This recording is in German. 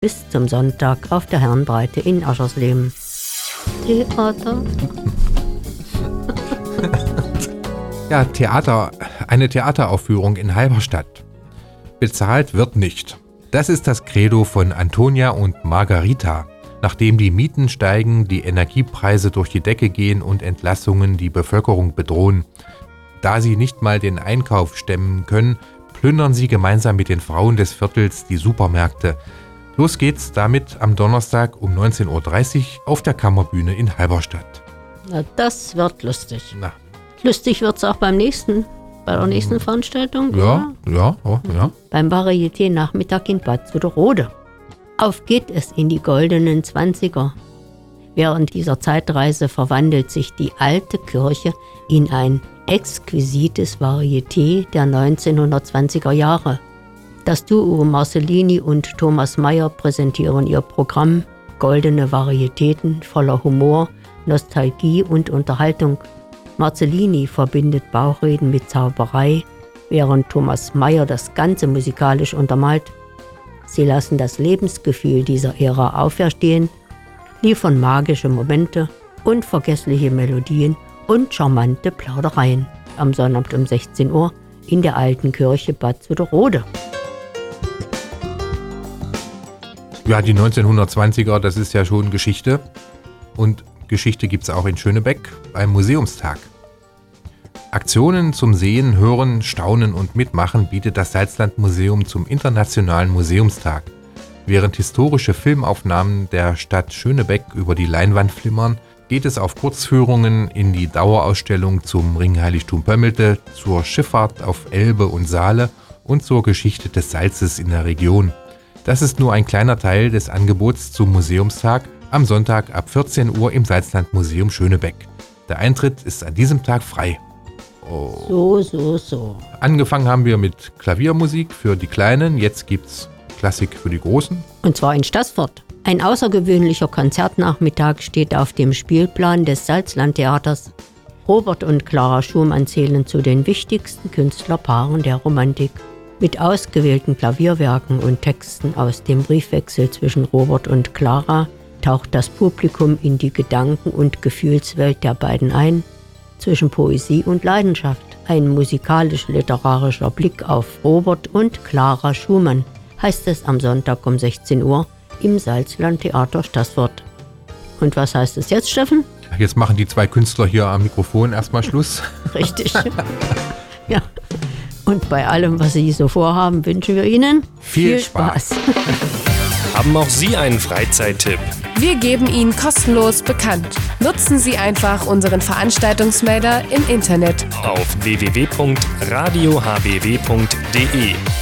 bis zum Sonntag auf der Herrenbreite in Aschersleben. Theater. Ja, Theater. Eine Theateraufführung in Halberstadt. Bezahlt wird nicht. Das ist das Credo von Antonia und Margarita. Nachdem die Mieten steigen, die Energiepreise durch die Decke gehen und Entlassungen die Bevölkerung bedrohen. Da sie nicht mal den Einkauf stemmen können, plündern sie gemeinsam mit den Frauen des Viertels die Supermärkte. Los geht's damit am Donnerstag um 19.30 Uhr auf der Kammerbühne in Halberstadt. Na, das wird lustig. Na. Lustig wird's auch bei der nächsten Veranstaltung. Ja. Beim Varieté-Nachmittag in Bad Zuderode. Auf geht es in die goldenen 20er. Während dieser Zeitreise verwandelt sich die alte Kirche in ein exquisites Varieté der 1920er Jahre. Das Duo Marcellini und Thomas Mayer präsentieren ihr Programm Goldene Varietäten voller Humor, Nostalgie und Unterhaltung. Marcellini verbindet Bauchreden mit Zauberei, während Thomas Mayer das Ganze musikalisch untermalt. Sie lassen das Lebensgefühl dieser Ära auferstehen, liefern magische Momente, unvergessliche Melodien und charmante Plaudereien. Am Sonnabend um 16 Uhr in der alten Kirche Bad Zuderode. Ja, die 1920er, das ist ja schon Geschichte. Und Geschichte gibt es auch in Schönebeck beim Museumstag. Aktionen zum Sehen, Hören, Staunen und Mitmachen bietet das Salzlandmuseum zum Internationalen Museumstag. Während historische Filmaufnahmen der Stadt Schönebeck über die Leinwand flimmern, geht es auf Kurzführungen in die Dauerausstellung zum Ringheiligtum Pömmelte, zur Schifffahrt auf Elbe und Saale und zur Geschichte des Salzes in der Region. Das ist nur ein kleiner Teil des Angebots zum Museumstag am Sonntag ab 14 Uhr im Salzlandmuseum Schönebeck. Der Eintritt ist an diesem Tag frei. Oh. So. Angefangen haben wir mit Klaviermusik für die Kleinen, jetzt gibt's Klassik für die Großen. Und zwar in Staßfurt. Ein außergewöhnlicher Konzertnachmittag steht auf dem Spielplan des Salzlandtheaters. Robert und Clara Schumann zählen zu den wichtigsten Künstlerpaaren der Romantik. Mit ausgewählten Klavierwerken und Texten aus dem Briefwechsel zwischen Robert und Clara taucht das Publikum in die Gedanken- und Gefühlswelt der beiden ein. Zwischen Poesie und Leidenschaft. Ein musikalisch-literarischer Blick auf Robert und Clara Schumann, heißt es am Sonntag um 16 Uhr im Salzlandtheater Staßfurt. Und was heißt es jetzt, Steffen? Jetzt machen die zwei Künstler hier am Mikrofon erstmal Schluss. Richtig. Ja. Und bei allem, was Sie so vorhaben, wünschen wir Ihnen viel Spaß. Haben auch Sie einen Freizeittipp? Wir geben ihn kostenlos bekannt. Nutzen Sie einfach unseren Veranstaltungsmelder im Internet auf www.radiohbw.de.